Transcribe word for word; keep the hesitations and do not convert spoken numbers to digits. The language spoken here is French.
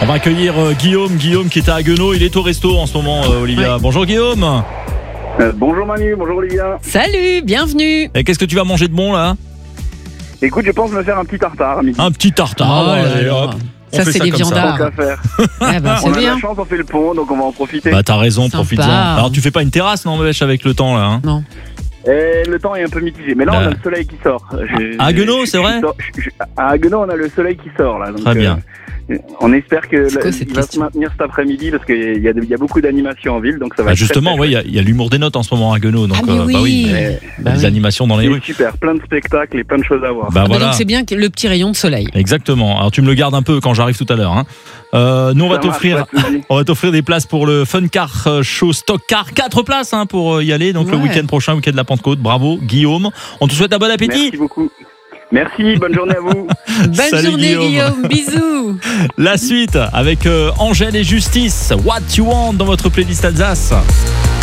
On va accueillir euh, Guillaume, Guillaume qui est à Haguenau, il est au resto en ce moment, euh, Olivia. Ouais. Bonjour Guillaume. Euh, bonjour Manu, bonjour Olivia. Salut, bienvenue. Et qu'est-ce que tu vas manger de bon là? Écoute, je pense me faire un petit tartare à midi. Un petit tartare. Oh là allez, là. hop. On Ça, fait c'est des comme ça. viandards. Tant qu'à faire. Ah bah, On c'est a bien. la chance, on fait le pont, donc on va en profiter. Bah t'as raison, Sympa. profites-en. Alors tu fais pas une terrasse, non Mèche, avec le temps là hein? Non. Et le temps est un peu mitigé, mais là Bah. on a le soleil qui sort. Je- À Haguenau, je- c'est je- vrai je sors- je- je- À Haguenau, on a le soleil qui sort là. Donc, Très bien. euh, on espère que C'est quoi la- cette il va se question maintenir cet après-midi parce qu'il y a, il y a beaucoup d'animations en ville, donc ça va. Bah, être très, justement, très ouais, il y a- il y, a l'humour des notes en ce moment à Haguenau, donc Ah, mais euh, bah oui, oui. chouette. Bah des oui. animations dans les C'est rues. super, plein de spectacles et plein de choses à voir. Bah Ah bah voilà. donc c'est bien que le petit rayon de soleil. Exactement. Alors tu me le gardes un peu quand j'arrive tout à l'heure. Hein. Euh, nous on va Ça marche, t'offrir, pas de souci. on va t'offrir des places pour le Fun Car Show Stock Car, quatre places hein, pour y aller. Donc le Ouais. week-end prochain, week-end de la Pentecôte. Bravo Guillaume. On te souhaite un bon appétit. Merci beaucoup. Merci, bonne journée à vous. Bonne Salut, journée Guillaume. Guillaume, bisous. La suite avec euh, Angèle et Justice. What You Want dans votre playlist Alsace.